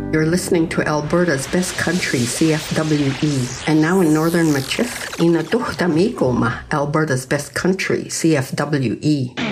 You're listening to Alberta's Best Country, CFWE. And now in Northern Machif, Ina Duhdamikoma, Alberta's Best Country, CFWE.